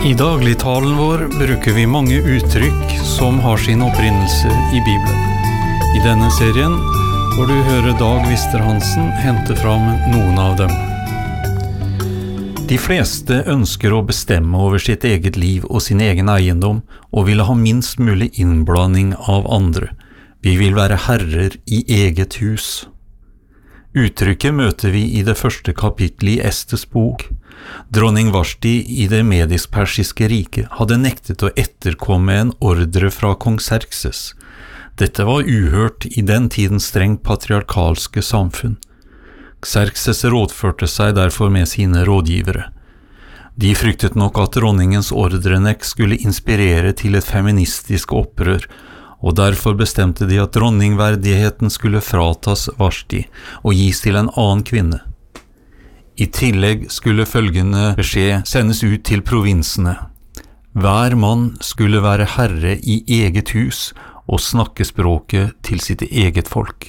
I dagligtalen vår bruker vi mange uttrykk som har sin opprinnelse i Bibelen. I denne serien får du høre Dag Wister-Hansen hente fram noen av dem. De fleste ønsker å bestemme over sitt eget liv og sin egen eiendom, og vil ha minst mulig innblanding av andre. Vi vil være herrer i eget hus. Uttrykket møter vi i det første kapittelet i Estes bok. Dronning Vashti i det medisk-persiske riket hadde nektet å etterkomme en ordre fra kong Xerxes. Dette var uhørt i den tidens strengt patriarkalske samfunn. Xerxes rådførte seg derfor med sine rådgivere. De fryktet nok at dronningens ordrenek skulle inspirere til et feministisk opprør, og derfor bestemte de at dronningverdigheten skulle fratas Vashti og gis til en annen kvinne. I tillegg skulle følgende beskjed sendes ut til provinsene. Hver mann skulle være herre i eget hus og snakke språket til sitt eget folk.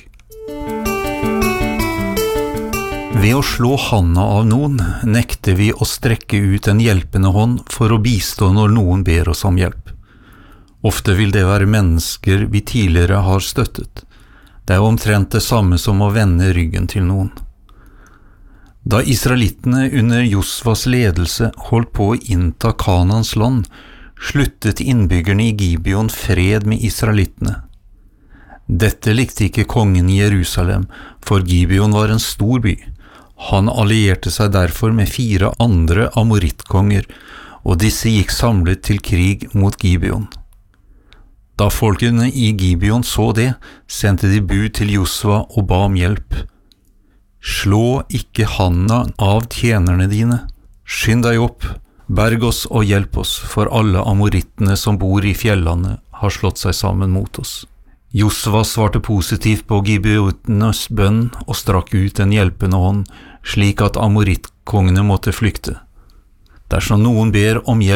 Ved å slå handa av noen nekter vi å strekke ut en hjelpende hånd for å bistå når noen ber oss om hjelp. Ofte vil det være mennesker vi tidligere har støttet. Det er omtrent det samme som å vende ryggen til noen. Da israelittene under Josvas ledelse holdt på å innta Kanans land, sluttet innbyggerne i Gibeon fred med israelittene. Dette likte ikke kongen i Jerusalem, for Gibeon var en stor by. Han allierte seg derfor med 4 andre amorittkonger, og disse gikk samlet til krig mot Gibeon. Da folkene i Gibeon så det, sendte de bud til Josva og ba om hjelp. Slå ikke handa av tjenerne dine. Skynd deg opp, berg oss og hjelp oss, for alle amorittene som bor i fjellene har slått seg sammen mot oss. Josva svarte positivt på gibeotenes bønn og strakk ut en hjelpende hånd, slik at amorittkongene måtte flykte. Dersom noen ber om hjelp,